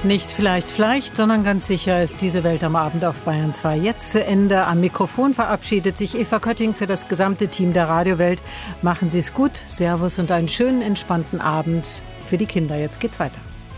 Nicht vielleicht, sondern ganz sicher ist diese Welt am Abend auf Bayern 2 jetzt zu Ende. Am Mikrofon verabschiedet sich Eva Kötting für das gesamte Team der Radiowelt. Machen Sie es gut, Servus und einen schönen, entspannten Abend für die Kinder. Jetzt geht's weiter.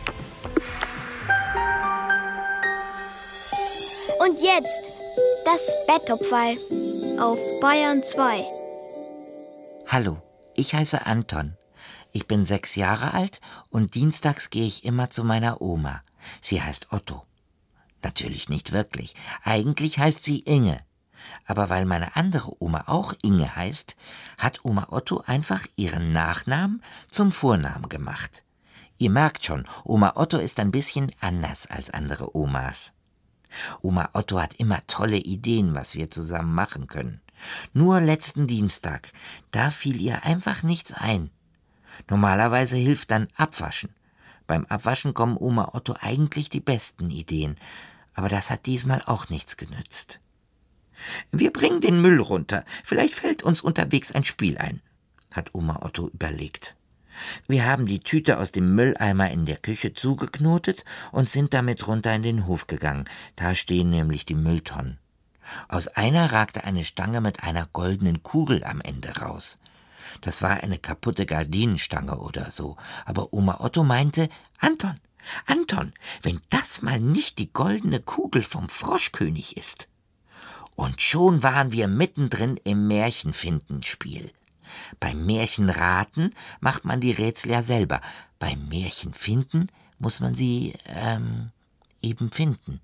Und jetzt das Betttopferl auf Bayern 2. Hallo, ich heiße Anton. Ich bin 6 Jahre alt und dienstags gehe ich immer zu meiner Oma. Sie heißt Otto. Natürlich nicht wirklich. Eigentlich heißt sie Inge. Aber weil meine andere Oma auch Inge heißt, hat Oma Otto einfach ihren Nachnamen zum Vornamen gemacht. Ihr merkt schon, Oma Otto ist ein bisschen anders als andere Omas. Oma Otto hat immer tolle Ideen, was wir zusammen machen können. Nur letzten Dienstag, da fiel ihr einfach nichts ein. Normalerweise hilft dann Abwaschen. Beim Abwaschen kommen Oma Otto eigentlich die besten Ideen, aber das hat diesmal auch nichts genützt. Wir bringen den Müll runter, vielleicht fällt uns unterwegs ein Spiel ein, hat Oma Otto überlegt. Wir haben die Tüte aus dem Mülleimer in der Küche zugeknotet und sind damit runter in den Hof gegangen. Da stehen nämlich die Mülltonnen. Aus einer ragte eine Stange mit einer goldenen Kugel am Ende raus. Das war eine kaputte Gardinenstange oder so. Aber Oma Otto meinte, Anton, wenn das mal nicht die goldene Kugel vom Froschkönig ist. Und schon waren wir mittendrin im Märchenfindenspiel. Beim Märchenraten macht man die Rätsel ja selber. Beim Märchenfinden muss man sie, eben finden.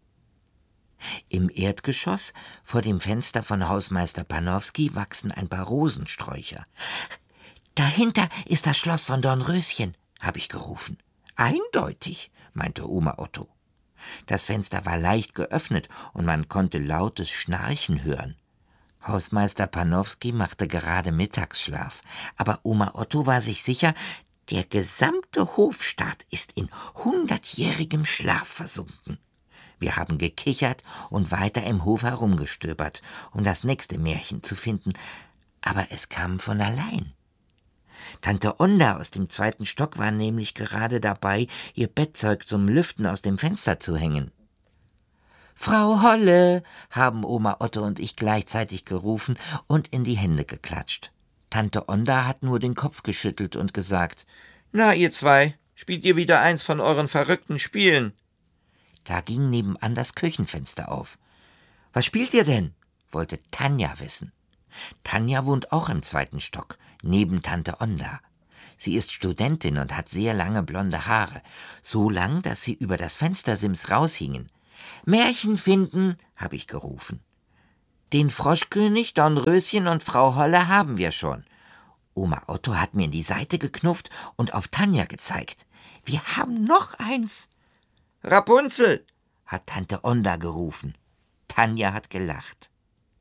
Im Erdgeschoss vor dem Fenster von Hausmeister Panowski wachsen ein paar Rosensträucher. »Dahinter ist das Schloss von Dornröschen«, habe ich gerufen. »Eindeutig«, meinte Oma Otto. Das Fenster war leicht geöffnet und man konnte lautes Schnarchen hören. Hausmeister Panowski machte gerade Mittagsschlaf, aber Oma Otto war sich sicher, der gesamte Hofstaat ist in 100-jährigem Schlaf versunken. Wir haben gekichert und weiter im Hof herumgestöbert, um das nächste Märchen zu finden, aber es kam von allein. Tante Onda aus dem 2. Stock war nämlich gerade dabei, ihr Bettzeug zum Lüften aus dem Fenster zu hängen. »Frau Holle«, haben Oma Otto und ich gleichzeitig gerufen und in die Hände geklatscht. Tante Onda hat nur den Kopf geschüttelt und gesagt, »Na, ihr zwei, spielt ihr wieder eins von euren verrückten Spielen?« Da ging nebenan das Küchenfenster auf. »Was spielt ihr denn?« wollte Tanja wissen. Tanja wohnt auch im 2. Stock, neben Tante Onda. Sie ist Studentin und hat sehr lange blonde Haare, so lang, dass sie über das Fenstersims raushingen. »Märchen finden«, habe ich gerufen. »Den Froschkönig, Dornröschen und Frau Holle haben wir schon.« Oma Otto hat mir in die Seite geknufft und auf Tanja gezeigt. »Wir haben noch eins.« »Rapunzel«, hat Tante Onda gerufen. Tanja hat gelacht.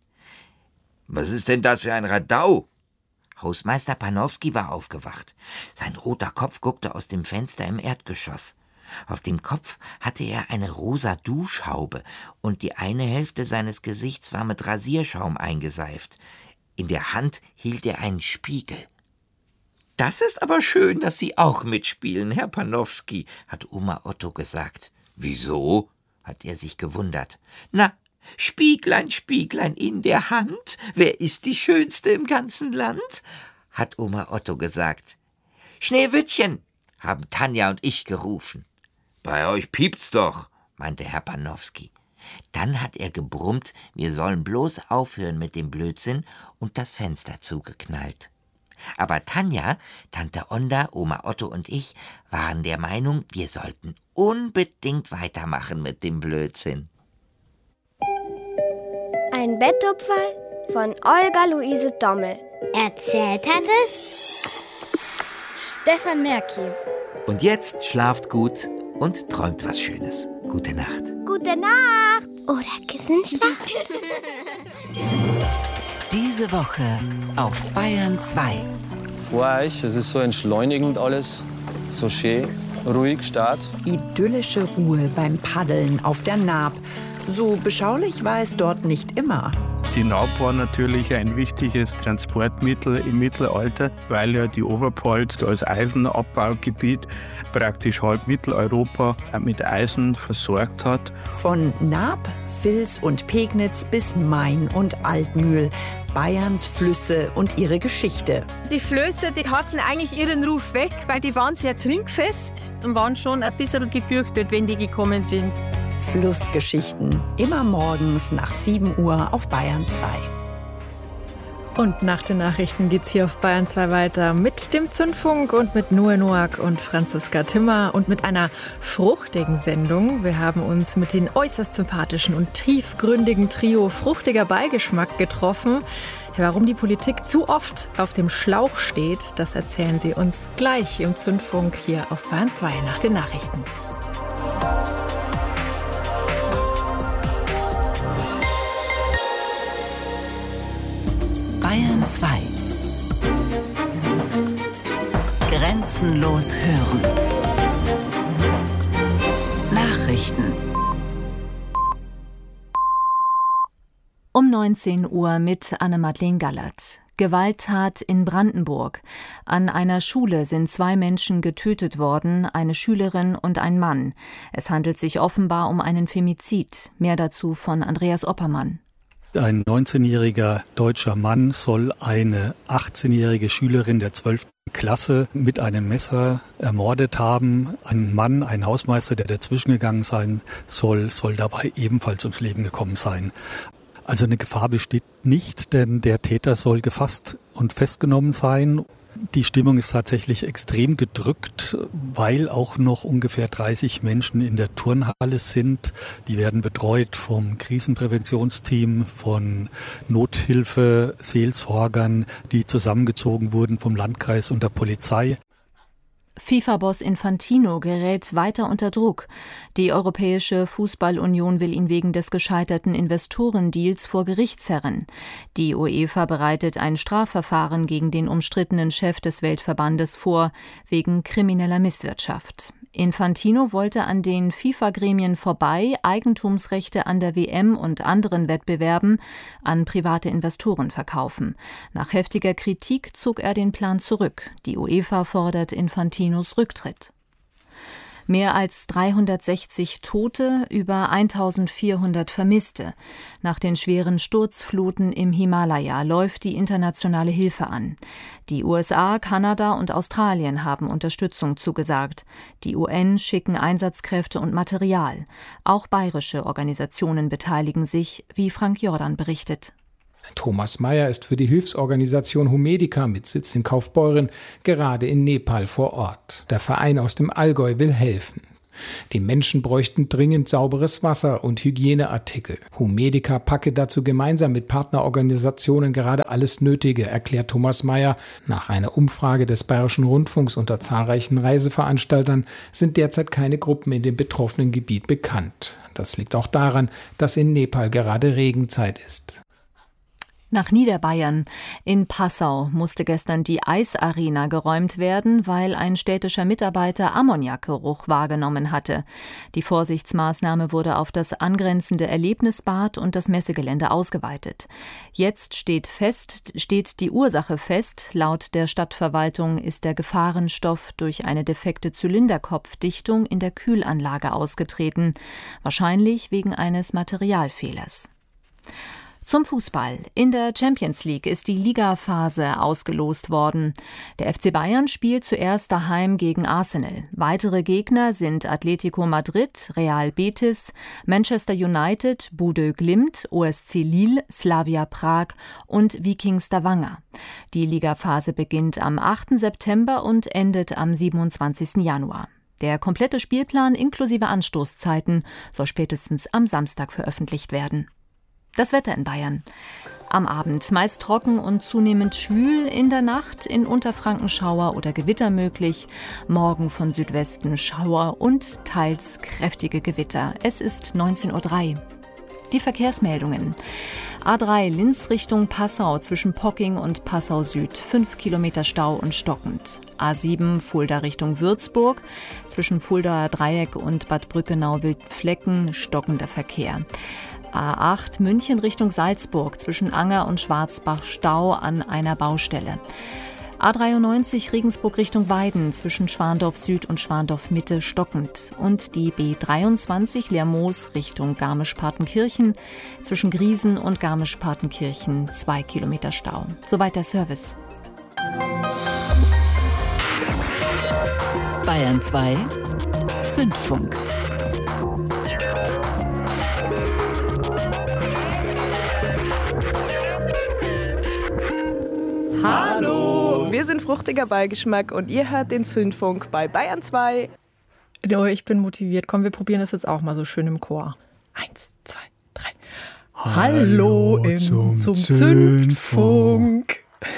»Was ist denn das für ein Radau?« Hausmeister Panowski war aufgewacht. Sein roter Kopf guckte aus dem Fenster im Erdgeschoss. Auf dem Kopf hatte er eine rosa Duschhaube und die eine Hälfte seines Gesichts war mit Rasierschaum eingeseift. In der Hand hielt er einen Spiegel. »Das ist aber schön, dass Sie auch mitspielen, Herr Panowski«, hat Oma Otto gesagt. »Wieso?« hat er sich gewundert. »Na, Spieglein, Spieglein in der Hand, wer ist die Schönste im ganzen Land?« hat Oma Otto gesagt. »Schneewittchen«, haben Tanja und ich gerufen. »Bei euch piept's doch«, meinte Herr Panowski. Dann hat er gebrummt, wir sollen bloß aufhören mit dem Blödsinn und das Fenster zugeknallt. Aber Tanja, Tante Onda, Oma Otto und ich waren der Meinung, wir sollten unbedingt weitermachen mit dem Blödsinn. Ein Betttopferl von Olga Luise Dommel. Erzählt hat es Stefan Merki. Und jetzt schlaft gut und träumt was Schönes. Gute Nacht. Gute Nacht. Oder Kissenschlacht. Diese Woche auf Bayern 2. Vor euch, es ist so entschleunigend alles, so schön, ruhig Start. Idyllische Ruhe beim Paddeln auf der Naab. So beschaulich war es dort nicht immer. Die Naab war natürlich ein wichtiges Transportmittel im Mittelalter, weil ja die Oberpfalz als Eisenabbaugebiet praktisch halb Mitteleuropa mit Eisen versorgt hat. Von Naab, Vils und Pegnitz bis Main und Altmühl. Bayerns Flüsse und ihre Geschichte. Die Flöße, die hatten eigentlich ihren Ruf weg, weil die waren sehr trinkfest und waren schon ein bisschen gefürchtet, wenn die gekommen sind. Flussgeschichten, immer morgens nach 7 Uhr auf Bayern 2. Und nach den Nachrichten geht's hier auf Bayern 2 weiter mit dem Zündfunk und mit Noe Noack und Franziska Timmer und mit einer fruchtigen Sendung. Wir haben uns mit den äußerst sympathischen und tiefgründigen Trio Fruchtiger Beigeschmack getroffen. Warum die Politik zu oft auf dem Schlauch steht, das erzählen sie uns gleich im Zündfunk hier auf Bayern 2 nach den Nachrichten. Bayern 2. Grenzenlos hören. Nachrichten. Um 19 Uhr mit Anne-Madeleine Gallert. Gewalttat in Brandenburg. An einer Schule sind 2 Menschen getötet worden, eine Schülerin und ein Mann. Es handelt sich offenbar um einen Femizid. Mehr dazu von Andreas Oppermann. Ein 19-jähriger deutscher Mann soll eine 18-jährige Schülerin der 12. Klasse mit einem Messer ermordet haben. Ein Mann, ein Hausmeister, der dazwischen gegangen sein soll dabei ebenfalls ums Leben gekommen sein. Also eine Gefahr besteht nicht, denn der Täter soll gefasst und festgenommen sein. Die Stimmung ist tatsächlich extrem gedrückt, weil auch noch ungefähr 30 Menschen in der Turnhalle sind. Die werden betreut vom Krisenpräventionsteam, von Nothilfe, Seelsorgern, die zusammengezogen wurden vom Landkreis und der Polizei. FIFA-Boss Infantino gerät weiter unter Druck. Die Europäische Fußballunion will ihn wegen des gescheiterten Investorendeals vor Gericht zerren. Die UEFA bereitet ein Strafverfahren gegen den umstrittenen Chef des Weltverbandes vor, wegen krimineller Misswirtschaft. Infantino wollte an den FIFA-Gremien vorbei Eigentumsrechte an der WM und anderen Wettbewerben an private Investoren verkaufen. Nach heftiger Kritik zog er den Plan zurück. Die UEFA fordert Infantinos Rücktritt. Mehr als 360 Tote, über 1400 Vermisste. Nach den schweren Sturzfluten im Himalaya läuft die internationale Hilfe an. Die USA, Kanada und Australien haben Unterstützung zugesagt. Die UN schicken Einsatzkräfte und Material. Auch bayerische Organisationen beteiligen sich, wie Frank Jordan berichtet. Thomas Meyer ist für die Hilfsorganisation Humedica mit Sitz in Kaufbeuren gerade in Nepal vor Ort. Der Verein aus dem Allgäu will helfen. Die Menschen bräuchten dringend sauberes Wasser und Hygieneartikel. Humedica packe dazu gemeinsam mit Partnerorganisationen gerade alles Nötige, erklärt Thomas Meyer. Nach einer Umfrage des Bayerischen Rundfunks unter zahlreichen Reiseveranstaltern sind derzeit keine Gruppen in dem betroffenen Gebiet bekannt. Das liegt auch daran, dass in Nepal gerade Regenzeit ist. Nach Niederbayern. In Passau musste gestern die Eisarena geräumt werden, weil ein städtischer Mitarbeiter Ammoniakgeruch wahrgenommen hatte. Die Vorsichtsmaßnahme wurde auf das angrenzende Erlebnisbad und das Messegelände ausgeweitet. Jetzt steht die Ursache fest. Laut der Stadtverwaltung ist der Gefahrenstoff durch eine defekte Zylinderkopfdichtung in der Kühlanlage ausgetreten, wahrscheinlich wegen eines Materialfehlers. Zum Fußball. In der Champions League ist die Ligaphase ausgelost worden. Der FC Bayern spielt zuerst daheim gegen Arsenal. Weitere Gegner sind Atletico Madrid, Real Betis, Manchester United, Bodø Glimt, OSC Lille, Slavia Prag und Viking Stavanger. Die Ligaphase beginnt am 8. September und endet am 27. Januar. Der komplette Spielplan inklusive Anstoßzeiten soll spätestens am Samstag veröffentlicht werden. Das Wetter in Bayern. Am Abend meist trocken und zunehmend schwül, in der Nacht in Unterfranken Schauer oder Gewitter möglich. Morgen von Südwesten Schauer und teils kräftige Gewitter. Es ist 19:03 Uhr. Die Verkehrsmeldungen. A3 Linz Richtung Passau zwischen Pocking und Passau Süd. 5 Kilometer Stau und stockend. A7 Fulda Richtung Würzburg. Zwischen Fuldaer Dreieck und Bad Brückenau-Wildflecken stockender Verkehr. A8 München Richtung Salzburg zwischen Anger und Schwarzbach Stau an einer Baustelle. A93 Regensburg Richtung Weiden zwischen Schwandorf Süd und Schwandorf Mitte stockend. Und die B23 Lermoos Richtung Garmisch-Partenkirchen zwischen Griesen und Garmisch-Partenkirchen 2 Kilometer Stau. Soweit der Service. Bayern 2 Zündfunk. Hallo, wir sind Fruchtiger Beigeschmack und ihr hört den Zündfunk bei Bayern 2. Oh, ich bin motiviert. Komm, wir probieren das jetzt auch mal so schön im Chor. 1, 2, 3. Hallo zum Zündfunk.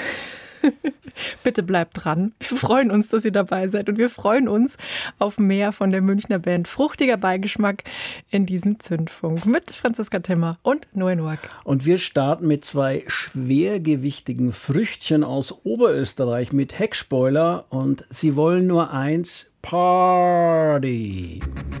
Bitte bleibt dran. Wir freuen uns, dass ihr dabei seid und wir freuen uns auf mehr von der Münchner Band Fruchtiger Beigeschmack in diesem Zündfunk mit Franziska Timmer und Noah Noack. Und wir starten mit 2 schwergewichtigen Früchtchen aus Oberösterreich mit Heckspoiler und sie wollen nur eins: Party.